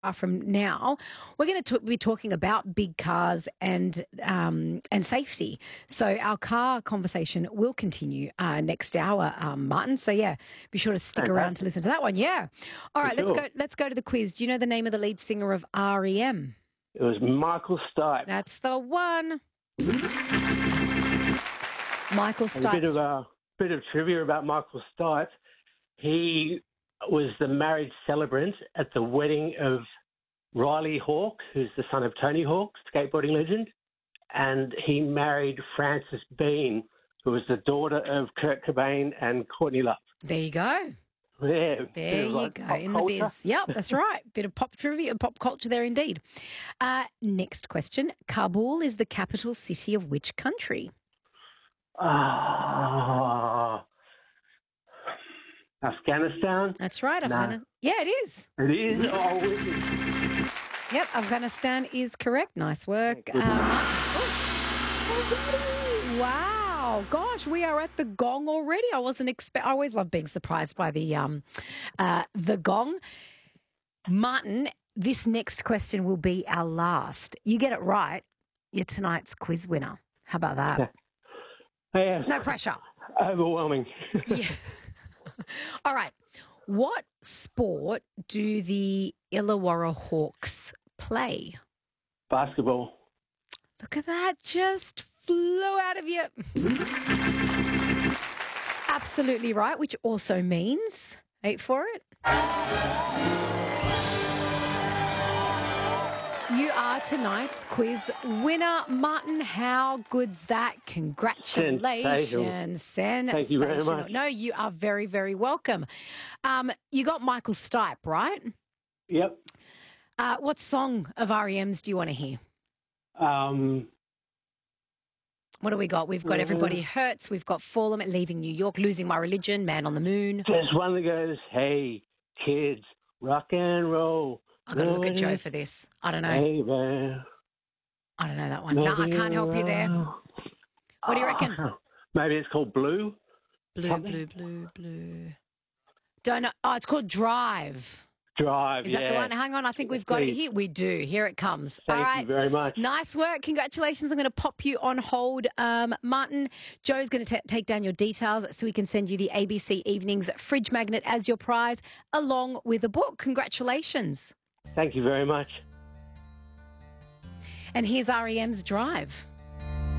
from now, we're going to be talking about big cars and safety. So our car conversation will continue next hour, Martin. So yeah, be sure to stick around to listen to that one. Yeah. All right, let's go to the quiz. Do you know the name of the lead singer of REM? It was Michael Stipe. That's the one. Michael Stipe. A bit of trivia about Michael Stipe. He was the married celebrant at the wedding of Riley Hawke, who's the son of Tony Hawk, skateboarding legend, and he married Frances Bean, who was the daughter of Kurt Cobain and Courtney Love. There you go. Yeah, there you go. In the biz. Yep, that's right. Bit of pop trivia, pop culture there indeed. Next question. Kabul is the capital city of which country? Afghanistan. That's right. Afghanistan. Yeah, it is. It is. Yep, Afghanistan is correct. Nice work. Wow. Gosh, we are at the gong already. I always love being surprised by the gong. Martin, this next question will be our last. You get it right, you're tonight's quiz winner. How about that? Yeah. No pressure. Overwhelming. Yeah. All right. What sport do the Illawarra Hawks play? Basketball. Look at that. Just flew out of you. Absolutely right, which also means, wait for it. You are tonight's quiz winner, Martin. How good's that? Congratulations. Sensational. Thank you very much. No, you are very, very welcome. You got Michael Stipe, right? Yep. What song of REM's do you want to hear? What do we got? We've got Everybody Hurts. We've got Fallen, Leaving New York, Losing My Religion, Man on the Moon. There's one that goes, hey, kids, rock and roll. I've got to look at Joe for this. I don't know. Hey, man. I don't know that one. No, I can't help you there. What do you reckon? Maybe it's called Blue? Blue. Don't know. Oh, it's called Drive. Drive, Is that the one? Hang on, I think we've got it here. We do. Here it comes. Thank you very much. Nice work. Congratulations. I'm going to pop you on hold. Martin, Joe's going to take down your details so we can send you the ABC Evenings fridge magnet as your prize, along with a book. Congratulations. Thank you very much. And here's REM's Drive.